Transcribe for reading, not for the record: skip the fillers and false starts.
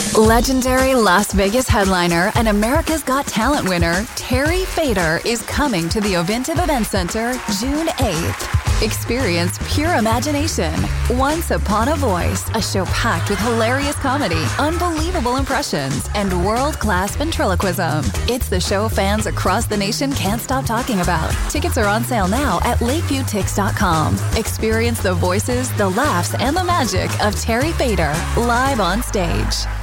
Legendary Las Vegas headliner and America's Got Talent winner, Terry Fator, is coming to the Ovintiv Event Center June 8th. Experience pure imagination. Once Upon a Voice, a show packed with hilarious comedy, unbelievable impressions, and world-class ventriloquism. It's the show fans across the nation can't stop talking about. Tickets are on sale now at LakeviewTix.com. Experience the voices, the laughs, and the magic of Terry Fator live on stage.